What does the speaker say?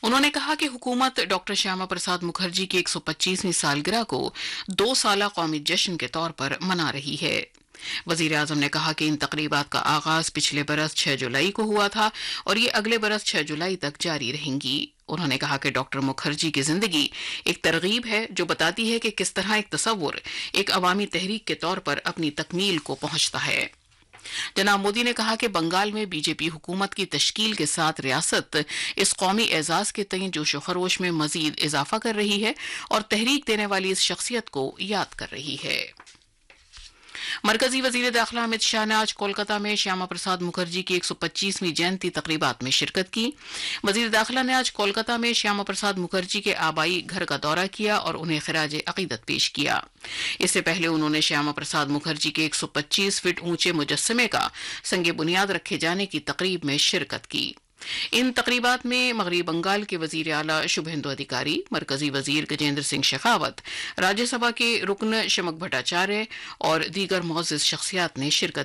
انہوں نے کہا کہ حکومت ڈاکٹر شیاما پرساد مکھرجی کی 125ویں سالگرہ کو 2 سالہ قومی جشن کے طور پر منا رہی ہے۔ وزیر اعظم نے کہا کہ ان تقریبات کا آغاز پچھلے برس 6 جولائی کو ہوا تھا اور یہ اگلے برس 6 جولائی تک جاری رہیں گی۔ انہوں نے کہا کہ ڈاکٹر مکھرجی کی زندگی ایک ترغیب ہے جو بتاتی ہے کہ کس طرح ایک تصور ایک عوامی تحریک کے طور پر اپنی تکمیل کو پہنچتا ہے۔ جناب مودی نے کہا کہ بنگال میں بی جے پی حکومت کی تشکیل کے ساتھ ریاست اس قومی اعزاز کے تئیں جوش و خروش میں مزید اضافہ کر رہی ہے اور تحریک دینے والی اس شخصیت کو یاد کر رہی ہے۔ مرکزی وزیر داخلہ امت شاہ نے آج کولکتہ میں شیاما پرساد مکھرجی کی 125ویں جینتی تقریبات میں شرکت کی۔ وزیر داخلہ نے آج کولکتہ میں شیاما پرساد مکھرجی کے آبائی گھر کا دورہ کیا اور انہیں خراج عقیدت پیش کیا۔ اس سے پہلے انہوں نے شیاما پرساد مکھرجی کے 125 فٹ اونچے مجسمے کا سنگ بنیاد رکھے جانے کی تقریب میں شرکت کی۔ ان تقریبات میں مغربی بنگال کے وزیر اعلیٰ شبھیندو ادھیکاری، مرکزی وزیر گجیندر سنگھ شیخاوت، راجیہ سبھا کے رکن شمک بھٹاچاریہ اور دیگر معزز شخصیات نے شرکت